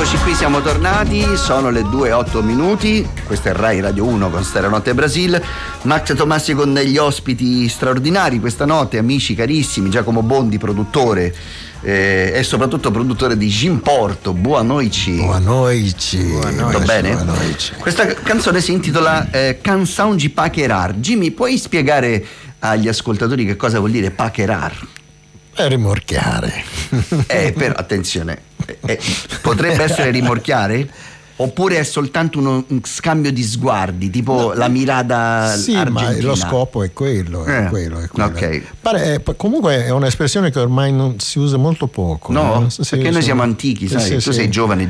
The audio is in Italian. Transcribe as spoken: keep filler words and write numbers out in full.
Eccoci qui, siamo tornati, sono le due e otto minuti, questa è Rai Radio uno con Stereo Notte Brasil. Max Tomassi con degli ospiti straordinari questa notte, amici carissimi, Giacomo Bondi, produttore eh, e soprattutto produttore di Gimporto. Boa noite. Boa noite. Tutto bene? Boa noite. Questa canzone si intitola eh, Canção de Paquerar. Jimmy, puoi spiegare agli ascoltatori che cosa vuol dire paquerar? È rimorchiare. Eh, però attenzione, eh, eh, potrebbe essere rimorchiare? Oppure è soltanto uno, un scambio di sguardi, tipo no, la mirada sì, argentina? Ma lo scopo è quello, è eh, quello, è quello. Okay. Pare, è, comunque è un'espressione che ormai non si usa molto poco. No, no? perché sì, noi siamo antichi, sai, sì, tu sì. sei giovane,